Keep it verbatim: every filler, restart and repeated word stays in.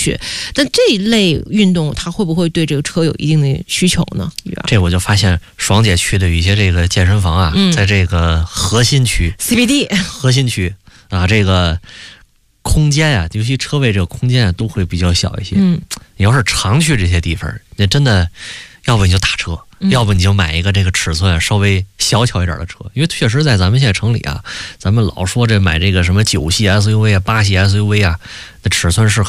去。但这一类运动，它会不会对这个车有一定的需求呢？ 这我就发现爽姐去的有一些这个健身房啊，嗯、在这个核心区 C B D 核心区啊，这个空间啊，尤其车位这个空间啊，都会比较小一些。嗯，你要是常去这些地方，那真的，要不你就打车。要不你就买一个这个尺寸稍微小巧一点的车，因为确实在咱们现在城里啊，咱们老说这买这个什么九系 S U V 啊、八系 S U V 啊，那尺寸是